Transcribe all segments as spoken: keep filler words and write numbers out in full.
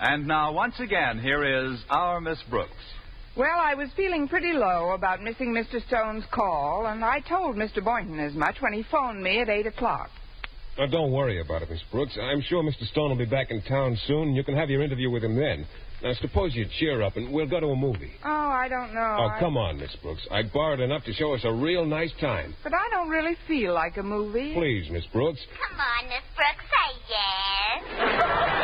And now, once again, here is our Miss Brooks. Well, I was feeling pretty low about missing Mister Stone's call, and I told Mister Boynton as much when he phoned me at eight o'clock. Now, don't worry about it, Miss Brooks. I'm sure Mister Stone will be back in town soon, and you can have your interview with him then. Now, suppose you cheer up, and we'll go to a movie. Oh, I don't know. Oh, I... come on, Miss Brooks. I borrowed enough to show us a real nice time. But I don't really feel like a movie. Please, Miss Brooks. Come on, Miss Brooks, say yes.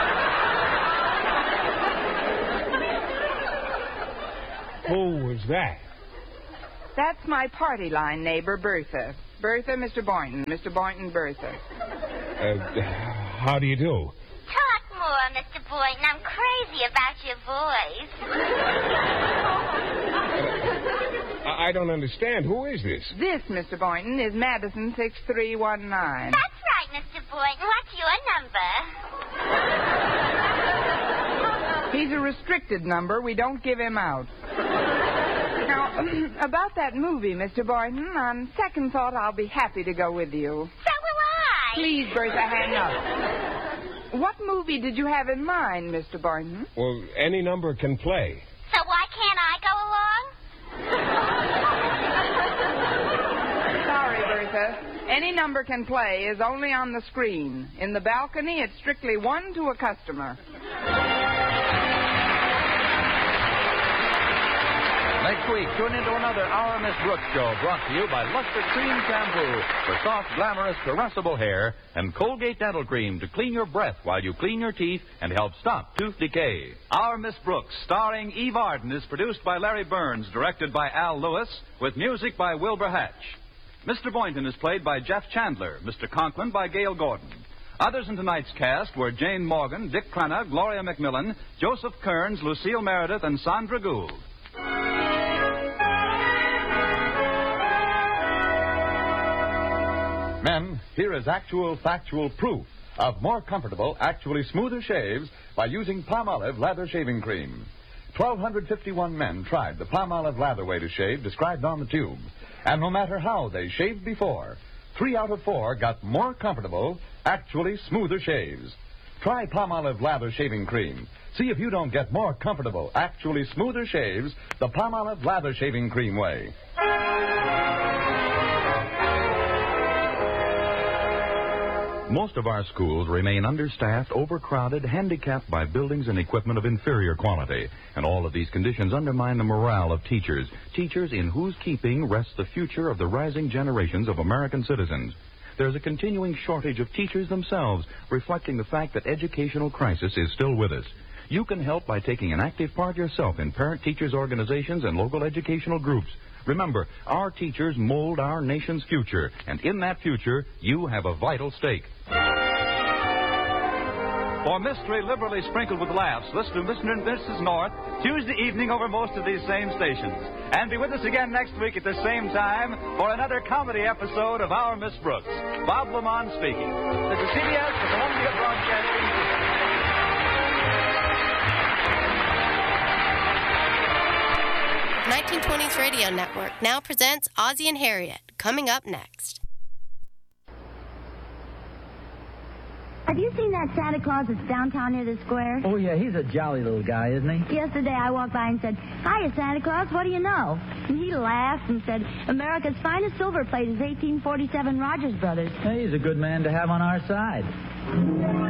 Who was that? That's my party line neighbor, Bertha. Bertha, Mister Boynton. Mister Boynton, Bertha. Uh, how do you do? Talk more, Mister Boynton. I'm crazy about your voice. I, I don't understand. Who is this? This, Mister Boynton, is Madison six three one nine. That's right, Mister Boynton. What's your number? He's a restricted number. We don't give him out. Now, about that movie, Mister Boynton, on second thought, I'll be happy to go with you. So will I. Please, Bertha, hang up. What movie did you have in mind, Mister Boynton? Well, any number can play. So why can't I go along? Sorry, Bertha. Any number can play is only on the screen. In the balcony, it's strictly one to a customer. Next week, tune into another Our Miss Brooks show brought to you by Luster Cream Shampoo for soft, glamorous, caressable hair and Colgate Dental Cream to clean your breath while you clean your teeth and help stop tooth decay. Our Miss Brooks, starring Eve Arden, is produced by Larry Burns, directed by Al Lewis, with music by Wilbur Hatch. Mister Boynton is played by Jeff Chandler, Mister Conklin by Gail Gordon. Others in tonight's cast were Jane Morgan, Dick Crenna, Gloria McMillan, Joseph Kearns, Lucille Meredith, and Sandra Gould. Men, here is actual factual proof of more comfortable, actually smoother shaves by using Palmolive Lather Shaving Cream. one thousand two hundred fifty-one men tried the Palmolive Lather way to shave described on the tube. And no matter how they shaved before, three out of four got more comfortable, actually smoother shaves. Try Palmolive Lather Shaving Cream. See if you don't get more comfortable, actually smoother shaves the Palmolive Lather Shaving Cream way. Most of our schools remain understaffed, overcrowded, handicapped by buildings and equipment of inferior quality. And all of these conditions undermine the morale of teachers. Teachers in whose keeping rests the future of the rising generations of American citizens. There's a continuing shortage of teachers themselves, reflecting the fact that educational crisis is still with us. You can help by taking an active part yourself in parent-teachers organizations and local educational groups. Remember, our teachers mold our nation's future, and in that future, you have a vital stake. For mystery liberally sprinkled with laughs, listen to Mister and Missus North Tuesday evening over most of these same stations. And be with us again next week at the same time for another comedy episode of Our Miss Brooks. Bob Lamont speaking. This is C B S, the Columbia Broadcasting System. nineteen twenties Radio Network now presents Ozzie and Harriet, coming up next. Have you seen that Santa Claus that's downtown near the square? Oh, yeah, he's a jolly little guy, isn't he? Yesterday I walked by and said, "Hiya, Santa Claus, what do you know?" And he laughed and said, "America's finest silver plate is eighteen forty-seven Rogers Brothers." Hey, he's a good man to have on our side.